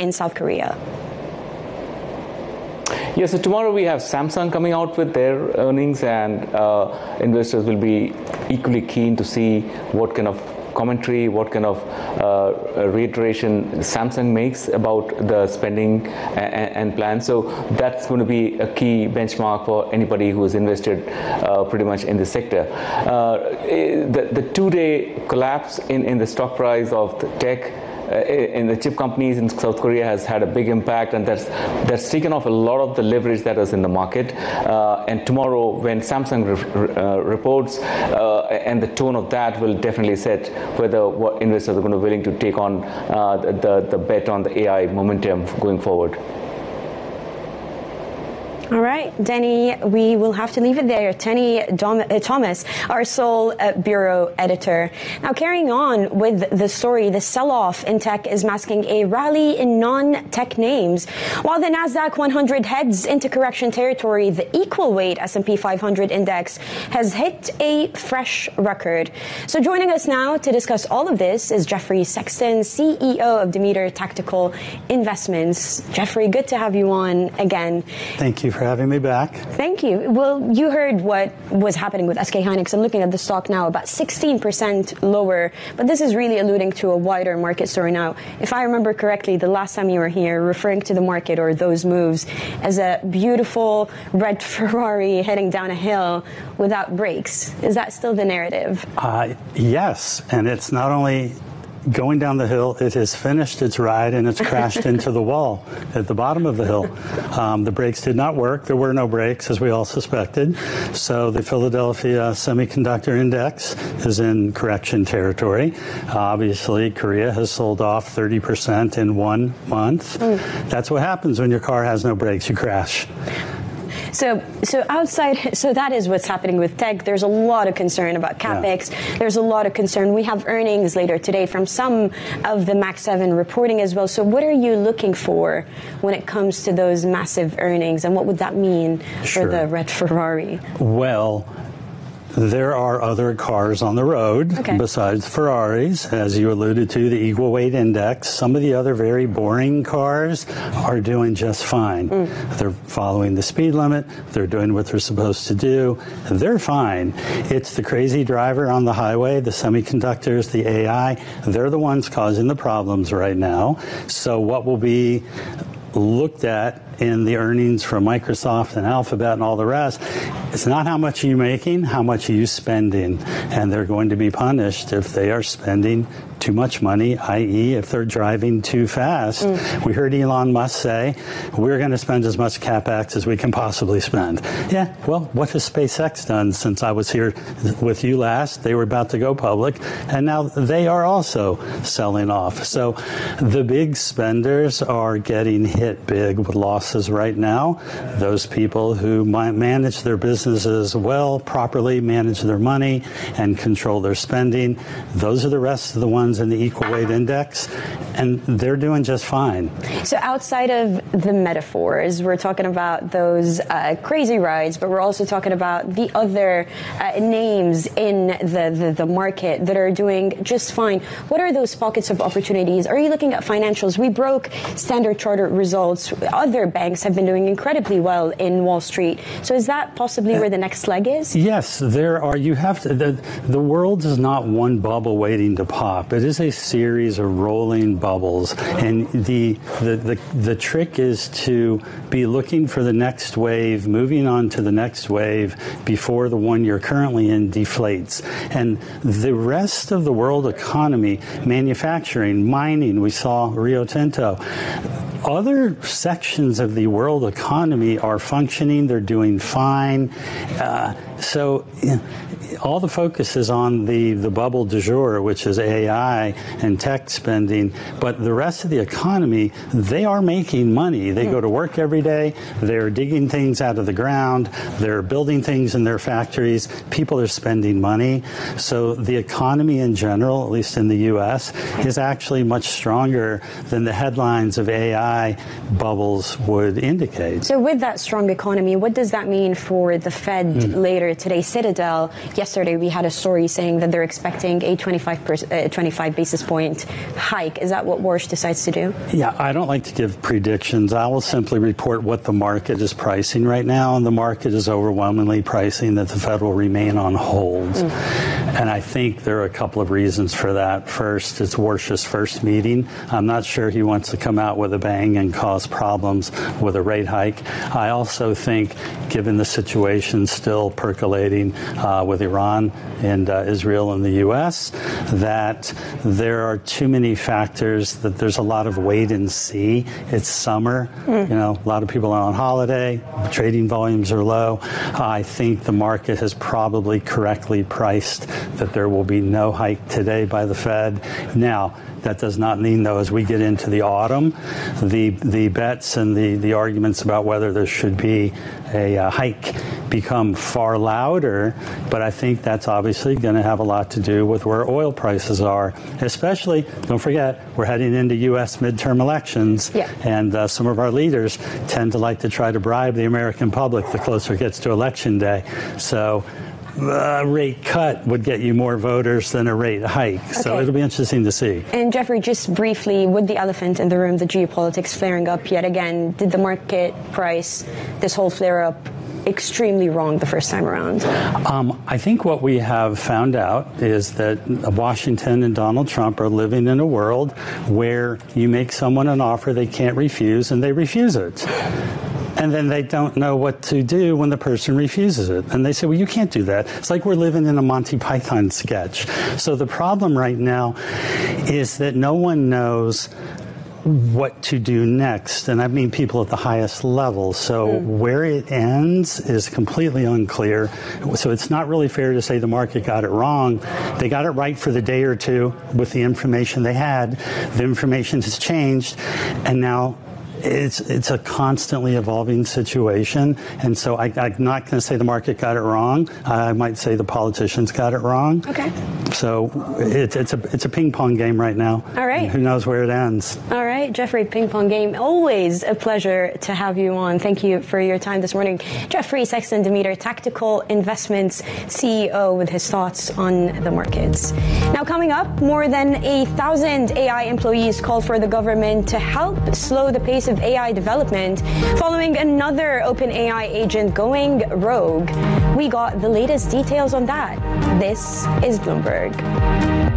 in South Korea? Yeah, so tomorrow we have Samsung coming out with their earnings, and investors will be equally keen to see what kind of commentary, what kind of reiteration Samsung makes about the spending and plan. So that's going to be a key benchmark for anybody who is invested pretty much in this sector. The two-day collapse in the stock price of the tech in the chip companies in South Korea has had a big impact, and that's taken off a lot of the leverage that was in the market. And tomorrow, when Samsung reports, and the tone of that will definitely set whether what investors are going to be willing to take on the bet on the AI momentum going forward. All right, Denny, we will have to leave it there. Denny Thomas, our Seoul bureau editor. Now, carrying on with the story, the sell-off in tech is masking a rally in non-tech names. While the Nasdaq 100 heads into correction territory, the equal weight S&P 500 index has hit a fresh record. So joining us now to discuss all of this is Jeffrey Sexton, CEO of Demeter Tactical Investments. Jeffrey, good to have you on again. Thank you for having me back. Thank you. Well, you heard what was happening with SK Hynix. I'm looking at the stock now, about 16% lower, but this is really alluding to a wider market story now. If I remember correctly, the last time you were here, referring to the market or those moves as a beautiful red Ferrari heading down a hill without brakes. Is that still the narrative? Yes, and it's not only going down the hill, it has finished its ride and it's crashed into the wall at the bottom of the hill. The brakes did not work. There were no brakes, as we all suspected. So the Philadelphia Semiconductor Index is in correction territory. Obviously, Korea has sold off 30% in 1 month. That's what happens when your car has no brakes. You crash. So that is what's happening with tech. There's a lot of concern about CapEx. Yeah. There's a lot of concern. We have earnings later today from some of the Max 7 reporting as well. So what are you looking for when it comes to those massive earnings, and what would that mean for the red Ferrari? Well, there are other cars on the road besides Ferraris, as you alluded to, the equal weight index. Some of the other very boring cars are doing just fine. They're following the speed limit. They're doing what they're supposed to do. They're fine. It's the crazy driver on the highway, the semiconductors, the AI. They're the ones causing the problems right now. So what will be looked at in the earnings from Microsoft and Alphabet and all the rest, it's not how much are you making, how much are you spending. And they're going to be punished if they are spending too much money, i.e. if they're driving too fast. We heard Elon Musk say, we're going to spend as much CapEx as we can possibly spend. Yeah, well, what has SpaceX done since I was here with you last? They were about to go public, and now they are also selling off. So the big spenders are getting hit big with losses right now. Those people who might manage their businesses well, properly manage their money, and control their spending, those are the rest of the ones in the equal weight index, and they're doing just fine. So outside of the metaphors, we're talking about those crazy rides, but we're also talking about the other names in the market that are doing just fine. What are those pockets of opportunities? Are you looking at financials? We broke Standard Chartered results. Other banks have been doing incredibly well in Wall Street. So is that possibly where the next leg is? Yes, there are. You have to. The world is not one bubble waiting to pop. It is a series of rolling bubbles, and the trick is to be looking for the next wave, moving on to the next wave before the one you're currently in deflates. And the rest of the world economy, manufacturing, mining, we saw Rio Tinto. Other sections of the world economy are functioning. They're doing fine. So all the focus is on the bubble du jour, which is AI and tech spending. But the rest of the economy, they are making money. They go to work every day. They're digging things out of the ground. They're building things in their factories. People are spending money. So the economy in general, at least in the U.S., is actually much stronger than the headlines of AI bubbles would indicate. So with that strong economy, what does that mean for the Fed later earlier today, Citadel, yesterday we had a story saying that they're expecting a 25 basis point hike. Is that what Warsh decides to do? Yeah, I don't like to give predictions. I will simply report what the market is pricing right now, and the market is overwhelmingly pricing that the Fed will remain on hold. And I think there are a couple of reasons for that. First, it's Warsh's first meeting. I'm not sure he wants to come out with a bang and cause problems with a rate hike. I also think, given the situation still percolating with Iran and Israel and the U.S., that there are too many factors, that there's a lot of wait and see. It's summer. You know, a lot of people are on holiday. Trading volumes are low. I think the market has probably correctly priced that there will be no hike today by the Fed. Now, that does not mean, though, as we get into the autumn, the bets and the arguments about whether there should be a hike become far louder. But I think that's obviously going to have a lot to do with where oil prices are. Especially, don't forget, we're heading into U.S. midterm elections. Yeah. And some of our leaders tend to like to try to bribe the American public the closer it gets to Election Day. So a rate cut would get you more voters than a rate hike. Okay. So it'll be interesting to see. And Jeffrey, just briefly, with the elephant in the room, the geopolitics flaring up yet again, did the market price this whole flare-up extremely wrong the first time around? I think what we have found out is that Washington and Donald Trump are living in a world where you make someone an offer they can't refuse, and they refuse it. And then they don't know what to do when the person refuses it. And they say, well, you can't do that. It's like we're living in a Monty Python sketch. So the problem right now is that no one knows what to do next. And I mean people at the highest level. So where it ends is completely unclear. So it's not really fair to say the market got it wrong. They got it right for the day or two with the information they had. The information has changed. And now it's a constantly evolving situation, and so I'm not going to say the market got it wrong. I might say the politicians got it wrong. Okay. So it's a ping pong game right now. All right. And who knows where it ends? All right, Jeffrey, ping pong game. Always a pleasure to have you on. Thank you for your time this morning, Jeffrey Sexton Demeter, Tactical Investments CEO, with his thoughts on the markets. Now, coming up, more than 1,000 AI employees called for the government to help slow the pace of AI development following another OpenAI agent going rogue. We got the latest details on that. This is Bloomberg.